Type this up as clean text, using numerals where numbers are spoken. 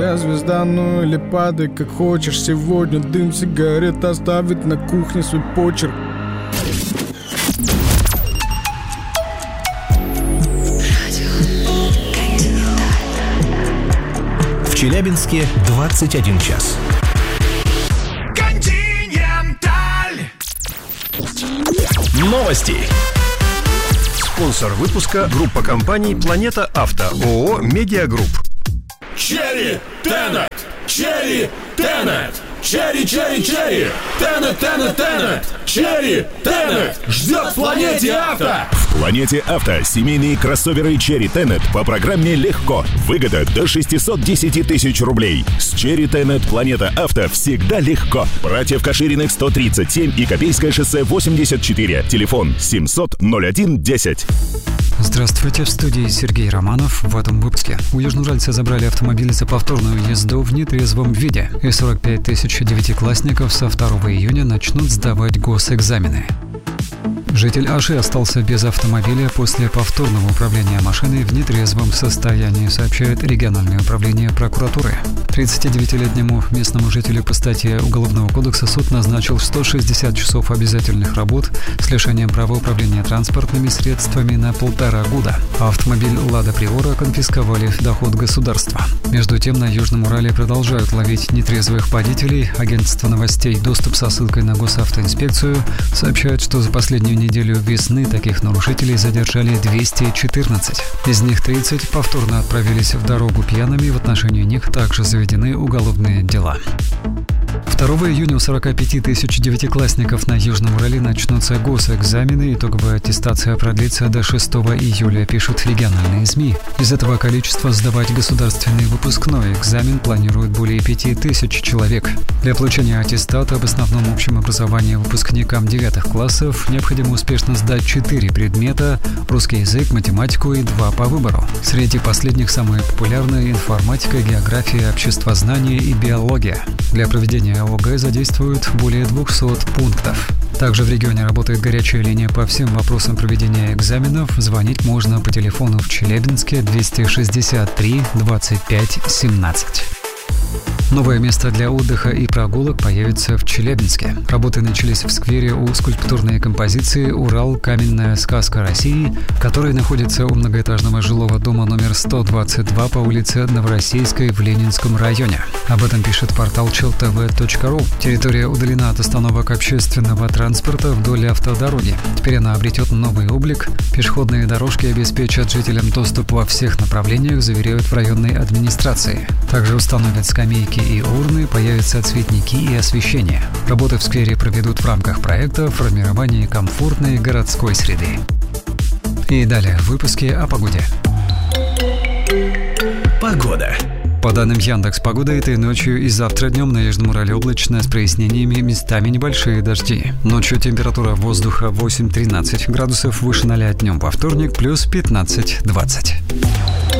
Я звезда, ну или падай, как хочешь. Сегодня дым сигарет оставит на кухне свой почерк. В Челябинске 21 час. Новости. Спонсор выпуска — группа компаний «Планета Авто», ООО «Медиагрупп». Черри Тенет! Черри Тенет! Черри, черри, черри! Тенет, Тенет, Тенет! Черри Тенет! Ждет в Планете Авто! В Планете Авто семейные кроссоверы Черри Тенет по программе «Легко». Выгода до 610 тысяч рублей. С Черри Тенет Планета Авто всегда легко. Братьев Кашириных 137 и Копейское шоссе 84. Телефон 700-01-10. Здравствуйте, в студии Сергей Романов. В этом выпуске у южноуральца забрали автомобиль за повторную езду в нетрезвом виде. И 45 тысяч девятиклассников со 2 июня начнут сдавать госэкзамены. Житель Аши остался без автомобиля после повторного управления машиной в нетрезвом состоянии, сообщает региональное управление прокуратуры. 39-летнему местному жителю по статье Уголовного кодекса суд назначил 160 часов обязательных работ с лишением права управления транспортными средствами на 1,5 года. Автомобиль «Лада Приора» конфисковали в доход государства. Между тем, на Южном Урале продолжают ловить нетрезвых водителей. Агентство новостей «Доступ» со ссылкой на госавтоинспекцию сообщает, что за последнюю неделю весны таких нарушителей задержали 214. Из них 30 повторно отправились в дорогу пьяными, в отношении них также заведены уголовные дела. 2 июня у 45 тысяч девятиклассников на Южном Урале начнутся госэкзамены. Итоговая аттестация продлится до 6 июля, пишут региональные СМИ. Из этого количества сдавать государственный выпускной экзамен планируют более 5 тысяч человек. Для получения аттестата об основном общем образовании выпускникам 9 классов необходимо успешно сдать 4 предмета – русский язык, математику и 2 по выбору. Среди последних самые популярные – информатика, география, обществознание и биология. Для проведения ОГЭ задействуют более 200 пунктов. Также в регионе работает горячая линия по всем вопросам проведения экзаменов. Звонить можно по телефону в Челябинске 263 25 17. Новое место для отдыха и прогулок появится в Челябинске. Работы начались в сквере у скульптурной композиции «Урал. Каменная сказка России», который находится у многоэтажного жилого дома номер 122 по улице Новороссийской в Ленинском районе. Об этом пишет портал cheltv.ru. Территория удалена от остановок общественного транспорта вдоль автодороги. Теперь она обретет новый облик. Пешеходные дорожки обеспечат жителям доступ во всех направлениях, заверяют в районной администрации. Также установят скамейки и урны, появятся цветники и освещение. Работы в сквере проведут в рамках проекта формирования комфортной городской среды. И далее в выпуске о погоде. Погода. По данным Яндекс.Погода, этой ночью и завтра днем на Южном Урале облачно с прояснениями, местами небольшие дожди. Ночью температура воздуха 8-13 градусов, выше 0 днем во вторник, плюс 15-20.